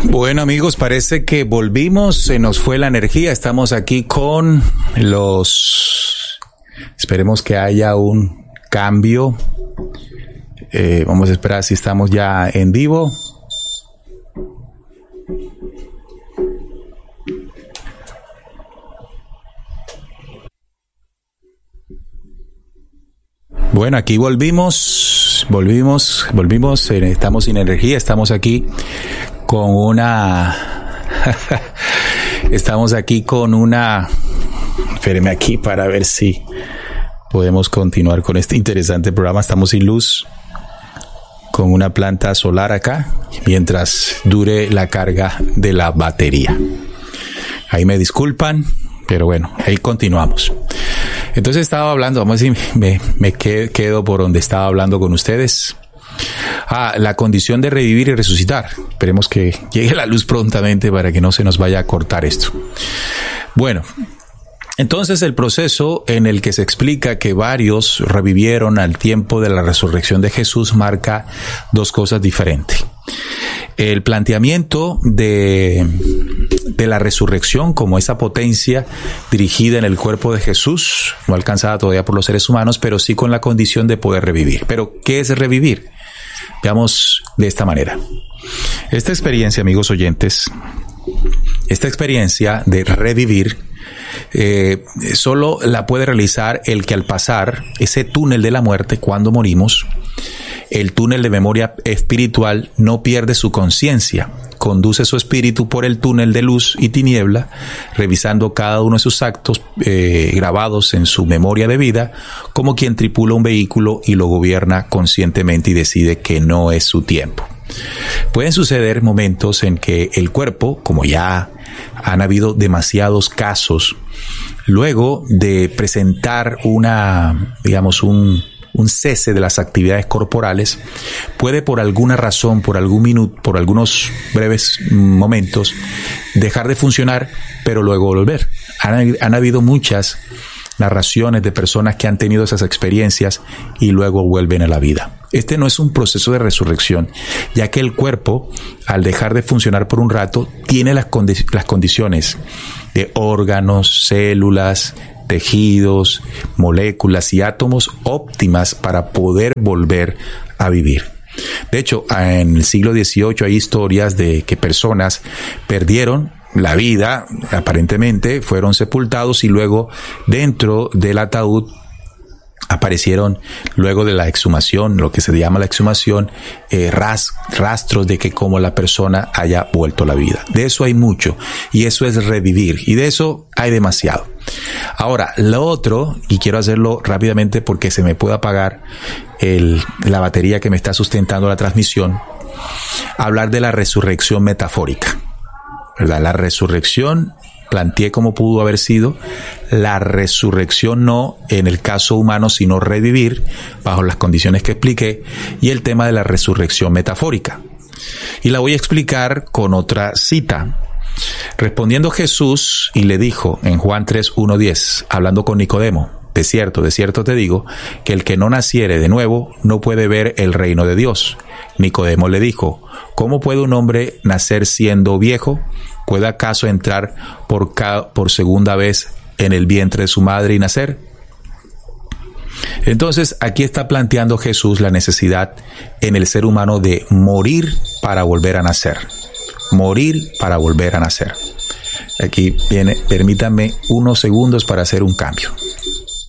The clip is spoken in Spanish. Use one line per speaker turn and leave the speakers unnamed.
Bueno, amigos, parece que volvimos, se nos fue la energía, estamos aquí con esperemos que haya un cambio, vamos a esperar si estamos ya en vivo. Bueno, aquí volvimos, estamos sin energía, estamos aquí con espéreme aquí para ver si podemos continuar con este interesante programa. Estamos sin luz, con una planta solar acá, mientras dure la carga de la batería. Ahí me disculpan, pero bueno, ahí continuamos. Entonces estaba hablando, vamos a decir, me quedo por donde estaba hablando con ustedes. La condición de revivir y resucitar. Esperemos que llegue la luz prontamente para que no se nos vaya a cortar esto. Bueno, entonces el proceso en el que se explica que varios revivieron al tiempo de la resurrección de Jesús marca dos cosas diferentes. El planteamiento de la resurrección como esa potencia dirigida en el cuerpo de Jesús, no alcanzada todavía por los seres humanos, pero sí con la condición de poder revivir. Pero, ¿qué es revivir? Veamos de esta manera. Esta experiencia, amigos oyentes, esta experiencia de revivir, solo la puede realizar el que al pasar ese túnel de la muerte cuando morimos, el túnel de memoria espiritual, no pierde su conciencia, conduce su espíritu por el túnel de luz y tiniebla, revisando cada uno de sus actos grabados en su memoria de vida, como quien tripula un vehículo y lo gobierna conscientemente y decide que no es su tiempo. Pueden suceder momentos en que el cuerpo, como ya han habido demasiados casos, luego de presentar un cese de las actividades corporales, puede por alguna razón, por algún minuto, por algunos breves momentos, dejar de funcionar, pero luego volver. Han habido muchas narraciones de personas que han tenido esas experiencias y luego vuelven a la vida. Este no es un proceso de resurrección, ya que el cuerpo, al dejar de funcionar por un rato, tiene las condiciones de órganos, células, tejidos, moléculas y átomos óptimas para poder volver a vivir. De hecho, en el siglo XVIII hay historias de que personas perdieron la vida, aparentemente fueron sepultados y luego dentro del ataúd aparecieron, luego de la exhumación, lo que se llama la exhumación, rastros de que como la persona haya vuelto a la vida. De eso hay mucho y eso es revivir y de eso hay demasiado. Ahora, lo otro, y quiero hacerlo rápidamente porque se me puede apagar la batería que me está sustentando la transmisión, hablar de la resurrección metafórica, ¿verdad? La resurrección, planteé cómo pudo haber sido la resurrección, no en el caso humano, sino revivir bajo las condiciones que expliqué, y el tema de la resurrección metafórica. Y la voy a explicar con otra cita. Respondiendo Jesús y le dijo en Juan 3:1-10, hablando con Nicodemo: de cierto te digo, que el que no naciere de nuevo no puede ver el reino de Dios. Nicodemo le dijo: ¿cómo puede un hombre nacer siendo viejo? ¿Puede acaso entrar por segunda vez en el vientre de su madre y nacer? Entonces, aquí está planteando Jesús la necesidad en el ser humano de morir para volver a nacer. Morir para volver a nacer. Aquí viene, permítanme unos segundos para hacer un cambio.